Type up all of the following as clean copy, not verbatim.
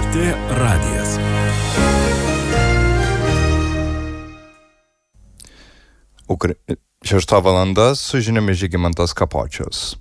LRT radijas. Šešta valanda su žiniomis Žygimantas Kapočius.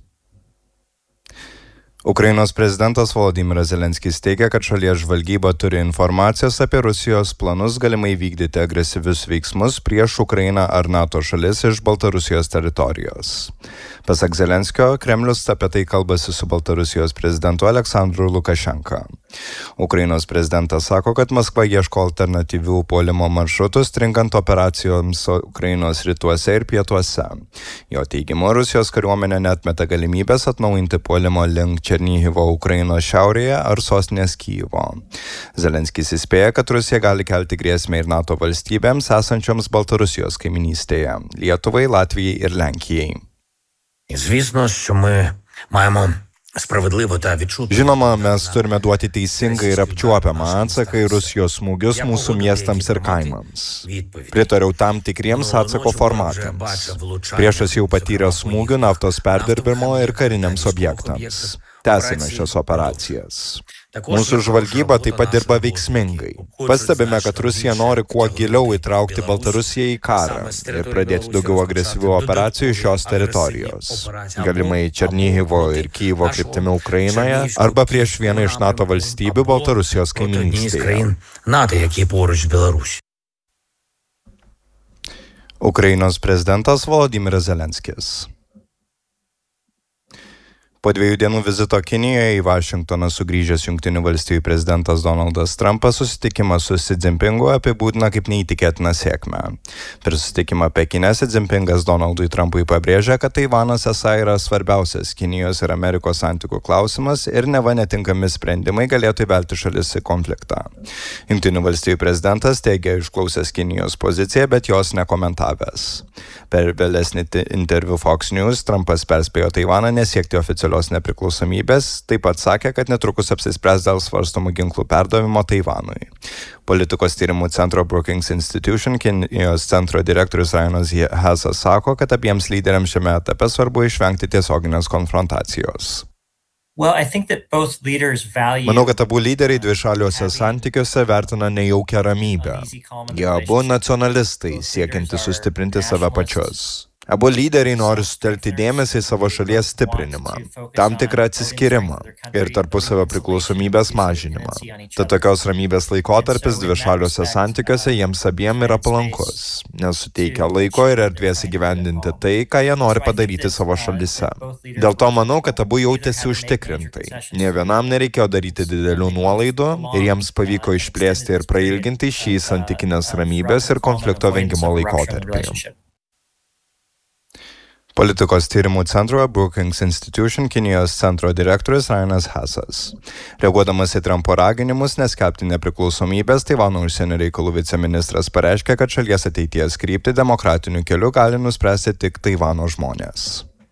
Ukrainos prezidentas Volodymyras Zelenskis teigia, kad šalies žvalgyba turi informacijos apie Rusijos planus galimai vykdyti agresyvius veiksmus prieš Ukrainą ar NATO šalis iš Baltarusijos teritorijos. Pasak Zelenskio, Kremlius apie tai kalbasi su Baltarusijos prezidentu Aleksandru Lukašenka. Ukrainos prezidentas sako, kad Maskva ieško alternatyvių puolimo maršrutų, stringant operacijoms Ukrainos rytuose ir pietuose. Jo teigimu, Rusijos kariuomenė neatmeta galimybės atnaujinti puolimo link Černihivo Ukrainos šiaurėje ar sostinės Kyjivo. Zelenskis įspėja, kad Rusija gali kelti grėsmę ir NATO valstybėms esančioms Baltarusijos kaiminystėje – Lietuvai, Latvijai ir Lenkijai. Звісно, що ми маємо spravedlivo tą відчути. Žinoma, mes turime duoti teisingą ir apčiuopiamą atsaką į Rusijos smūgius mūsų miestams ir kaimams. Pritariau tam tikriems atsako formatams. Priešas jau patyrė smūgių naftos perdirbimo ir kariniams objektams. Tęsime šias operacijas. Mūsų žvalgyba taip pat dirba veiksmingai. Pastebime, kad Rusija nori kuo giliau įtraukti Baltarusiją į karą ir pradėti daugiau agresyvių operacijų iš šios teritorijos. Galimai Černihivo ir Kyjivo kryptimi Ukrainoje arba prieš vieną iš NATO valstybių Baltarusijos kaiminystėje. Ukrainos prezidentas Volodymyras Zelenskis. Po 2 dienų vizito Kinijoje į Vašingtoną sugrįžęs Jungtinių valstijų prezidentas Donaldas Trumpas susitikimą su Xi Jinpingu apibūdina kaip neįtikėtiną sėkmę. Per susitikimą Pekine Xi Jinpingas Donaldui Trumpui pabrėžė, kad Taivanas esą yra svarbiausias Kinijos ir Amerikos santykių klausimas ir neva netinkami sprendimai galėtų įvelti šalis į konfliktą. Jungtinių valstijų prezidentas teigia išklausęs Kinijos poziciją, bet jos nekomentavęs. Per vėlesnį interviu Fox News Trumpas perspėjo Taivaną nesiekti oficialios nepriklausomybės, taip pat sakė, kad netrukus apsispręs dėl svarstomų ginklų perdavimo Taivanui. Politikos tyrimų centro Brookings Institution Kinijos centro direktorius Ryanas Hassas sako, kad abiems lyderiams šiame etape svarbu išvengti tiesioginės konfrontacijos. Manau, kad abu lyderiai dvišaliuose santykiuose vertina nejaukią ramybę. Jie abu nacionalistai, siekiantys sustiprinti save pačius. Abu lyderiai nori sutelkti dėmesį į savo šalies stiprinimą, tam tikrą atsiskyrimą ir tarpusavio priklausomybės mažinimą. Tad tokios ramybės laikotarpis dvišaliuose santykiuose jiems abiem yra palankus, nes suteikia laiko ir erdvės įgyvendinti tai, ką jie nori padaryti savo šalyse. Dėl to manau, kad abu jautėsi užtikrintai. Nė vienam nereikėjo daryti didelių nuolaidų ir jiems pavyko išplėsti ir prailginti šį santykinės ramybės ir konflikto vengimo laikotarpį. Politikos tyrimų centro Brookings Institution Kinijos centro direktorius Ryanas Hassas. Reaguodamas į Trumpo raginimus neskelbti nepriklausomybės, Taivano užsienio reikalų viceministras pareiškė, kad šalies ateities kryptį demokratiniu keliu gali nuspręsti tik Taivano žmonės.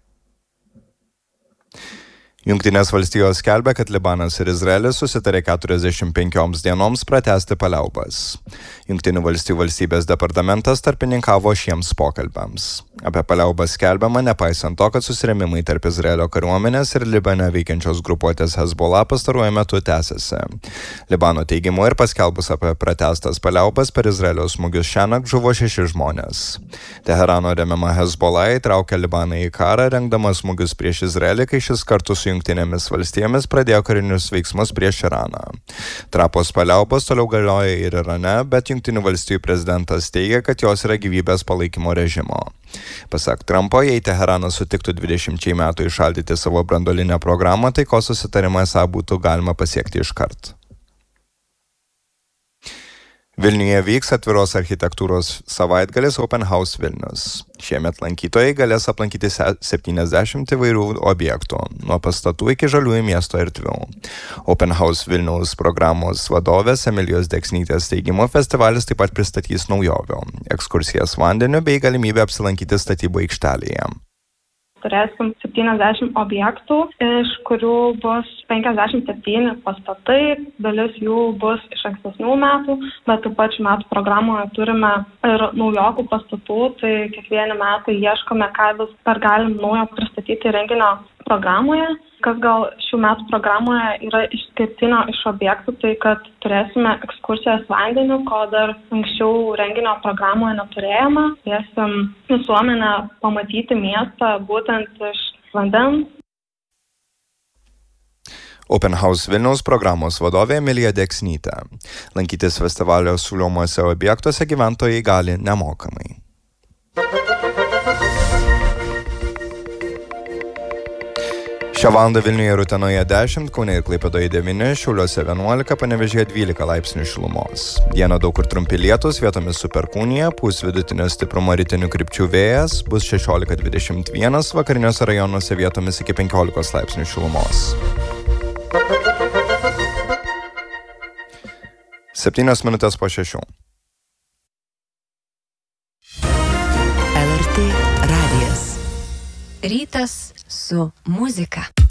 Jungtinės valstijos skelbia, kad Libanas ir Izraelis susitarė 45 dienoms pratęsti paliaubas. Jungtinių valstijų valstybės departamentas tarpininkavo šiems pokalbiams. Apie paliaubas skelbiama, nepaisant to, kad susirėmimai tarp Izraelio kariuomenės ir Libane veikiančios grupuotės Hezbollah pastaruoju metu tęsiasi. Libano teigimu ir paskelbus apie pratęstas paliaubas per Izraelio smūgius šiąnakt žuvo 6 žmonės. Teherano remiama Hezbollah įtraukė Libaną į karą, rengdama smūgius prieš Izraelį, kai šis kartu su Jungtinėmis valstijomis pradėjo karinius veiksmus prieš Iraną. Trapos paliaubos toliau galioja ir Irane, bet Jungtinių valstijų prezidentas teigia, kad jos yra gyvybės palaikymo režimo. Pasak Trumpo, jei Teheranas sutiktų 20 metų įšaldyti savo branduolinę programą, taikos susitarimą esą būtų galima pasiekti iškart. Vilniuje vyks atviros architektūros savaitgalis Open House Vilnius. Šiemet lankytojai galės aplankyti 70 įvairių objektų, nuo pastatų iki žaliųjų miesto erdvių. Open House Vilniaus programos vadovės Emilijos Deksnytės teigimu, festivalis taip pat pristatys naujovių, ekskursijas vandeniu bei galimybę apsilankyti statybų aikštelėje. Turėsim 70 objektų, iš kurių bus 57 pastatai, dalis jų bus iš ankstesnių metų, bet taip pat šių metų programoje turime ir naujokų pastatų, tai kiekvieni metai ieškome, ką vis dar galim naujo pristatyti renginio programoje. Kas gal šių metų programoje yra išskirtinio iš objektų, tai kad turėsime ekskursijas vandeniu, ko dar anksčiau renginio programoje neturėjome. Kviesim visuomenę pamatyti miestą būtent iš vandens. Open House Vilniaus programos vadovė Emilija Deksnytė. Lankytis festivalio siūlomuose objektuose gyventojai gali nemokamai. Šią valandą Vilniuje ir Utenoje 10, Kaune ir Klaipėdoje 9, Šiauliuose 11, Panevėžyje 12 laipsnių šilumos. Dieną daug kur trumpi lietūs, vietomis su perkūnija, pūs vidutinio stiprumo rytinių krypčių vėjas, bus 16-21, vakariniuose rajonuose vietomis iki 15 laipsnių šilumos. 7 minutės po 6. LRT radijas. Rytas su muzika.